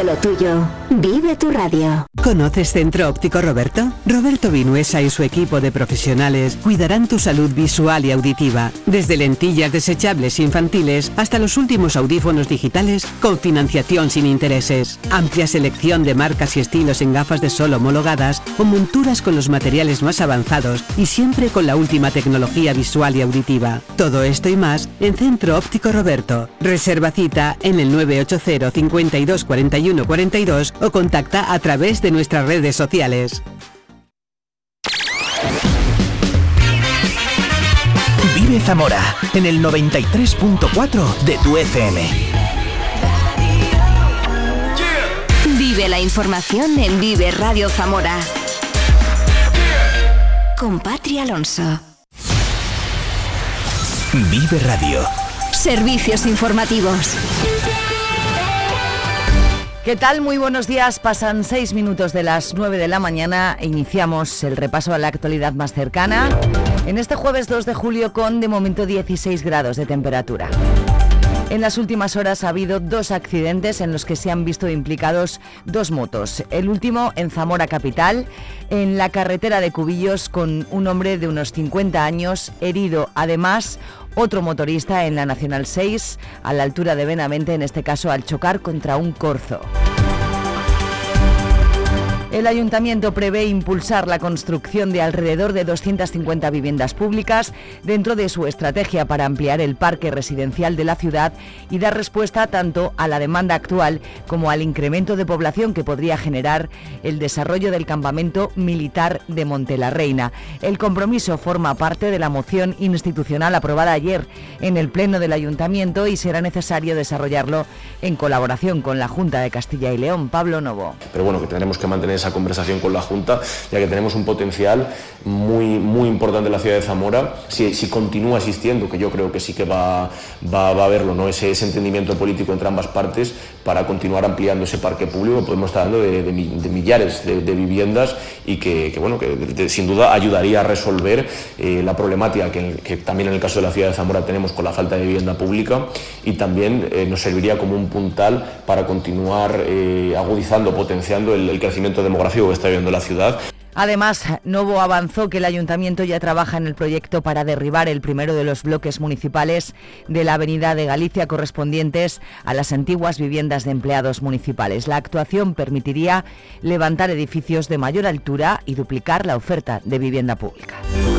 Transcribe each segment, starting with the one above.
Vive lo tuyo. Vive tu radio. ¿Conoces Centro Óptico Roberto? Roberto Vinuesa y su equipo de profesionales cuidarán tu salud visual y auditiva. Desde lentillas desechables infantiles hasta los últimos audífonos digitales con financiación sin intereses. Amplia selección de marcas y estilos en gafas de sol homologadas o monturas con los materiales más avanzados y siempre con la última tecnología visual y auditiva. Todo esto y más en Centro Óptico Roberto. Reserva cita en el 980 52 41 42 o contacta a través de nuestras redes sociales. Vive Zamora en el 93.4 de tu FM. Vive la información en Vive Radio Zamora. Con Patri Alonso. Vive Radio. Servicios informativos. ¿Qué tal? Muy buenos días. Pasan 6 minutos de las 9 de la mañana e iniciamos el repaso a la actualidad más cercana en este jueves 2 de julio con de momento 16 grados de temperatura. En las últimas horas ha habido 2 accidentes en los que se han visto implicados 2 motos. El último en Zamora capital, en la carretera de Cubillos, con un hombre de unos 50 años herido. Además, otro motorista en la Nacional 6, a la altura de Benavente, en este caso al chocar contra un corzo. El Ayuntamiento prevé impulsar la construcción de alrededor de 250 viviendas públicas dentro de su estrategia para ampliar el parque residencial de la ciudad y dar respuesta tanto a la demanda actual como al incremento de población que podría generar el desarrollo del campamento militar de Montelarreina. El compromiso forma parte de la moción institucional aprobada ayer en el Pleno del Ayuntamiento y será necesario desarrollarlo en colaboración con la Junta de Castilla y León. Pablo Novo. Pero bueno, que tendremos que mantener esa conversación con la Junta, ya que tenemos un potencial muy importante en la ciudad de Zamora. Si continúa existiendo, que yo creo que sí que va a haberlo, ¿no? Ese entendimiento político entre ambas partes para continuar ampliando ese parque público, podemos estar hablando de millares de viviendas y que sin duda ayudaría a resolver la problemática que también en el caso de la ciudad de Zamora tenemos con la falta de vivienda pública, y también nos serviría como un puntal para continuar agudizando, potenciando el crecimiento demográfico que está viviendo la ciudad. Además, Novo avanzó que el Ayuntamiento ya trabaja en el proyecto para derribar el primero de los bloques municipales de la Avenida de Galicia correspondientes a las antiguas viviendas de empleados municipales. La actuación permitiría levantar edificios de mayor altura y duplicar la oferta de vivienda pública.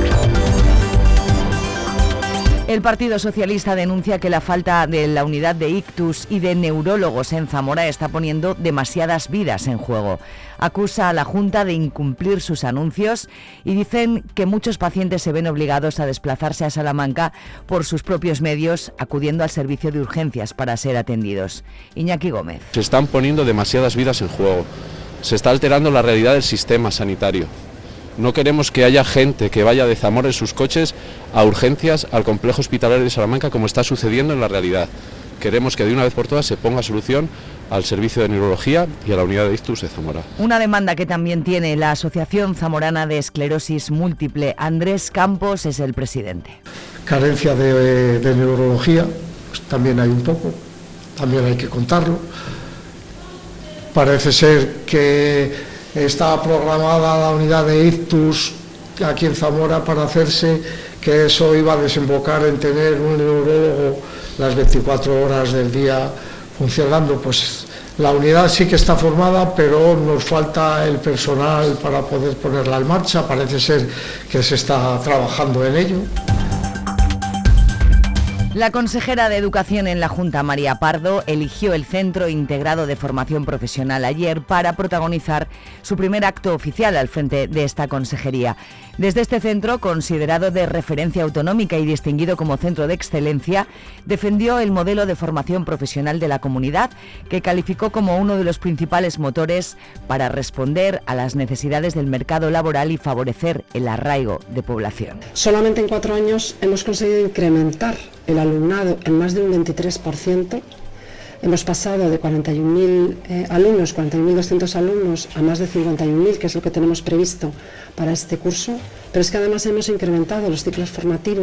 El Partido Socialista denuncia que la falta de la unidad de ictus y de neurólogos en Zamora está poniendo demasiadas vidas en juego. Acusa a la Junta de incumplir sus anuncios y dicen que muchos pacientes se ven obligados a desplazarse a Salamanca por sus propios medios, acudiendo al servicio de urgencias para ser atendidos. Iñaki Gómez. Se están poniendo demasiadas vidas en juego. Se está alterando la realidad del sistema sanitario. No queremos que haya gente que vaya de Zamora en sus coches a urgencias al complejo hospitalario de Salamanca, como está sucediendo en la realidad. Queremos que de una vez por todas se ponga solución al servicio de neurología y a la unidad de ictus de Zamora. Una demanda que también tiene la Asociación Zamorana de Esclerosis Múltiple. Andrés Campos es el presidente. Carencia de neurología, pues también hay un poco, también hay que contarlo. Parece ser que está programada la unidad de ictus aquí en Zamora para hacerse, que eso iba a desembocar en tener un neurólogo las 24 horas del día funcionando. Pues la unidad sí que está formada, pero nos falta el personal para poder ponerla en marcha. Parece ser que se está trabajando en ello. La consejera de Educación en la Junta, María Pardo, eligió el Centro Integrado de Formación Profesional ayer para protagonizar su primer acto oficial al frente de esta consejería. Desde este centro, considerado de referencia autonómica y distinguido como centro de excelencia, defendió el modelo de formación profesional de la comunidad, que calificó como uno de los principales motores para responder a las necesidades del mercado laboral y favorecer el arraigo de población. Solamente en 4 años hemos conseguido incrementar el alumnado en más de un 23%. Hemos pasado de 41.000 alumnos, 41.200 alumnos, a más de 51.000, que es lo que tenemos previsto para este curso. Pero es que además hemos incrementado los ciclos formativos